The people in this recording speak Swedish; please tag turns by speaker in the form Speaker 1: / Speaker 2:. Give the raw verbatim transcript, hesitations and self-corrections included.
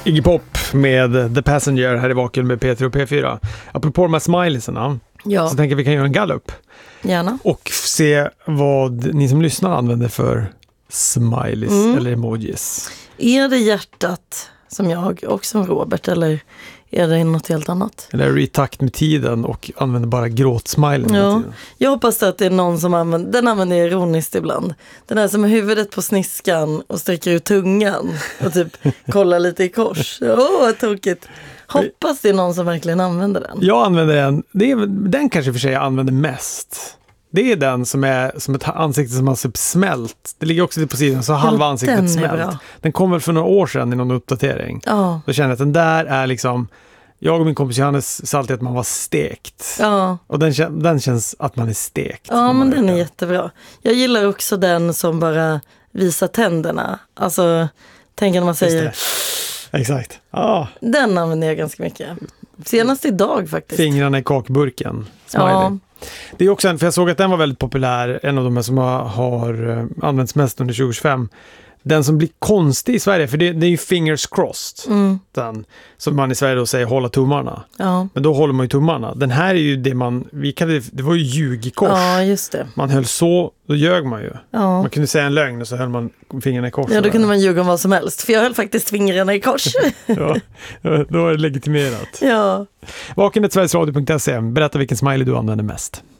Speaker 1: Iggy Pop med The Passenger här i Vaken med P tre och P fyra. Apropå de här smileysarna,
Speaker 2: ja.
Speaker 1: så tänker jag vi kan göra en gallup.
Speaker 2: Gärna.
Speaker 1: Och se vad ni som lyssnar använder för smileys mm. eller emojis.
Speaker 2: Är det hjärtat som jag och som Robert, eller är det något helt annat?
Speaker 1: Eller är det i takt med tiden och använder bara gråtsmilen?
Speaker 2: Ja, jag hoppas att det är någon som använder, den använder jag ironiskt ibland. Den är som huvudet på sniskan och sträcker ut tungan och typ kollar lite i kors. Åh, oh, vad tokigt. Hoppas det är någon som verkligen använder den.
Speaker 1: Jag använder den, det är, den kanske för sig jag använder mest. Det är den som är som ett ansikte som har typ smält. Det ligger också på sidan så ja, halva ansiktet smält. Den kom väl för några år sedan i någon uppdatering.
Speaker 2: Ja.
Speaker 1: Då känner jag att den där är liksom, jag och min kompis Johannes sa alltid att man var stekt.
Speaker 2: Ja.
Speaker 1: Och den, den känns att man är stekt.
Speaker 2: Ja, men den är jättebra. Jag gillar också den som bara visar tänderna. Alltså, tänker när man säger...
Speaker 1: Exakt. Ah.
Speaker 2: Den använder jag ganska mycket. Senast idag faktiskt.
Speaker 1: Fingrarna i kakburken. Smiley. Ja. Det är också en, för jag såg att den var väldigt populär, en av de här som har, har använts mest under tjugo tjugofem. Den som blir konstig i Sverige, för det, det är ju fingers crossed. Mm. Den, som man i Sverige då säger hålla tummarna. Ja. Men då håller man ju tummarna. Den här är ju det man, vi kan, det var ju ljug i kors.
Speaker 2: Ja, just det.
Speaker 1: Man höll så, då ljög man ju. Ja. Man kunde säga en lögn och så höll man fingrarna i kors.
Speaker 2: Ja, då kunde man ljuga om vad som helst. För jag höll faktiskt fingrarna i kors.
Speaker 1: Ja, då är det legitimerat.
Speaker 2: Ja.
Speaker 1: Vaken ett sverigesradio punkt se. Berätta vilken smiley du använder mest.